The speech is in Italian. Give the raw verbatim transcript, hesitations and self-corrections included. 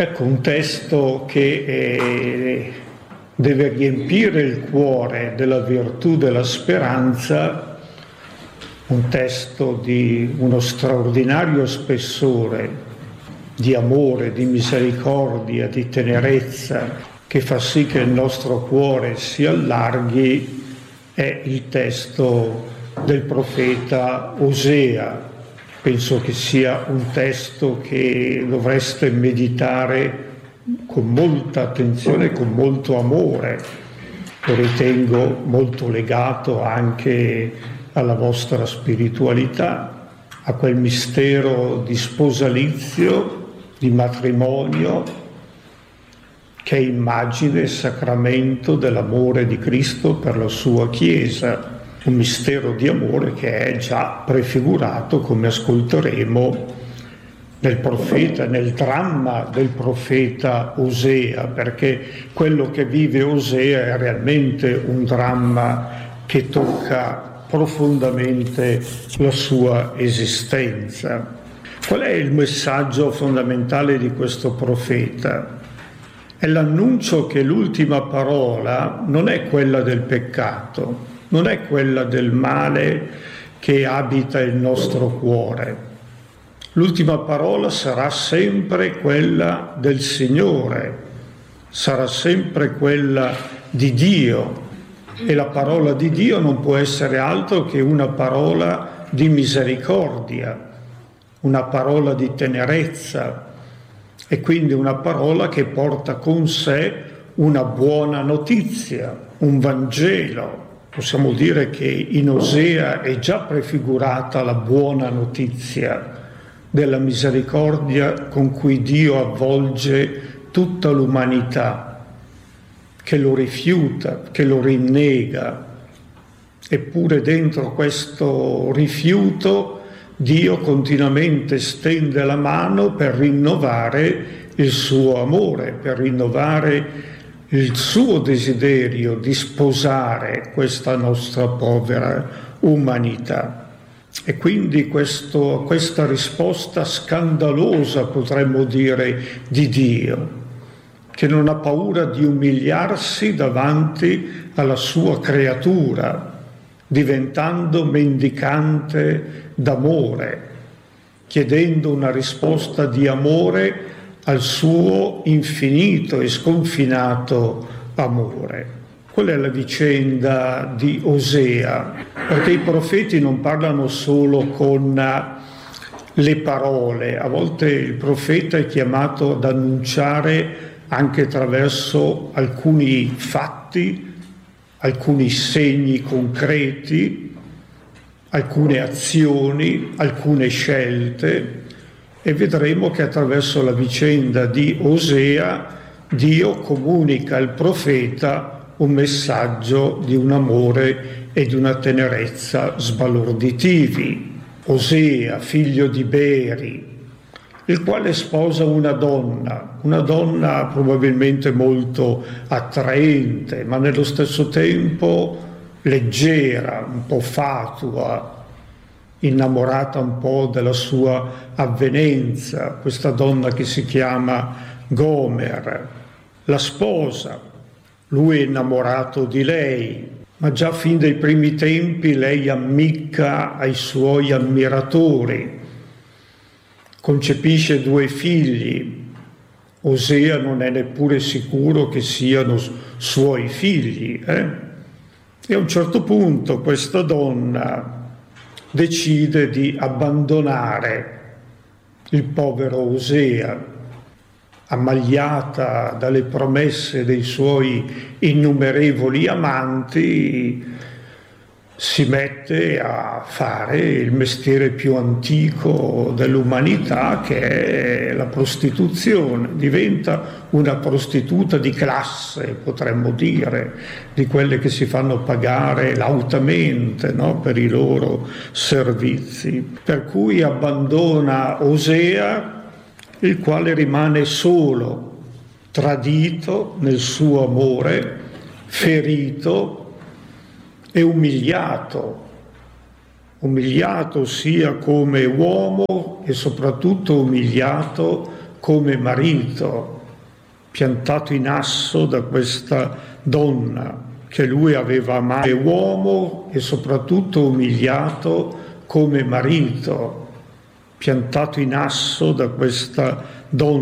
Ecco, un testo che eh, deve riempire il cuore della virtù della speranza, un testo di uno straordinario spessore, di amore, di misericordia, di tenerezza, che fa sì che il nostro cuore si allarghi, è il testo del profeta Osea. Penso che sia un testo che dovreste meditare con molta attenzione, con molto amore. Lo ritengo molto legato anche alla vostra spiritualità, a quel mistero di sposalizio, di matrimonio, che è immagine e sacramento dell'amore di Cristo per la sua Chiesa. Un mistero di amore che è già prefigurato, come ascolteremo, nel profeta, nel dramma del profeta Osea, perché quello che vive Osea è realmente un dramma che tocca profondamente la sua esistenza. Qual è il messaggio fondamentale di questo profeta? È l'annuncio che l'ultima parola non è quella del peccato, non è quella del male che abita il nostro cuore. L'ultima parola sarà sempre quella del Signore, sarà sempre quella di Dio, e la parola di Dio non può essere altro che una parola di misericordia, una parola di tenerezza, e quindi una parola che porta con sé una buona notizia, un Vangelo. Possiamo dire che in Osea è già prefigurata la buona notizia della misericordia con cui Dio avvolge tutta l'umanità, che lo rifiuta, che lo rinnega. Eppure dentro questo rifiuto Dio continuamente stende la mano per rinnovare il suo amore, per rinnovare il suo desiderio di sposare questa nostra povera umanità. E quindi questo, questa risposta scandalosa, potremmo dire, di Dio, che non ha paura di umiliarsi davanti alla sua creatura, diventando mendicante d'amore, chiedendo una risposta di amore al suo infinito e sconfinato amore. Qual è la vicenda di Osea? Perché i profeti non parlano solo con le parole, a volte il profeta è chiamato ad annunciare anche attraverso alcuni fatti, alcuni segni concreti, alcune azioni, alcune scelte. E vedremo che attraverso la vicenda di Osea Dio comunica al profeta un messaggio di un amore e di una tenerezza sbalorditivi. Osea, figlio di Beri, il quale sposa una donna, una donna probabilmente molto attraente, ma nello stesso tempo leggera, un po' fatua, innamorata un po' della sua avvenenza, questa donna che si chiama Gomer, la sposa. Lui è innamorato di lei, ma già fin dai primi tempi lei ammicca ai suoi ammiratori, concepisce due figli. Osea non è neppure sicuro che siano suoi figli, eh? E a un certo punto questa donna decide di abbandonare il povero Osea, ammagliata dalle promesse dei suoi innumerevoli amanti, si mette a fare il mestiere più antico dell'umanità, che è la prostituzione. Diventa una prostituta di classe, potremmo dire, di quelle che si fanno pagare lautamente, no, per i loro servizi. Per cui abbandona Osea, il quale rimane solo, tradito nel suo amore, ferito e umiliato, umiliato sia come uomo e soprattutto umiliato come marito, piantato in asso da questa donna che lui aveva amato, e uomo e soprattutto umiliato come marito, piantato in asso da questa donna.